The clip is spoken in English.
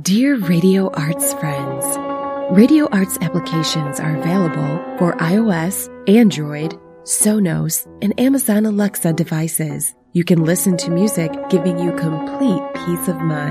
Dear Radio Arts friends, Radio Arts applications are available for iOS, Android, Sonos, and Amazon Alexa devices. You can listen to music giving you complete peace of mind.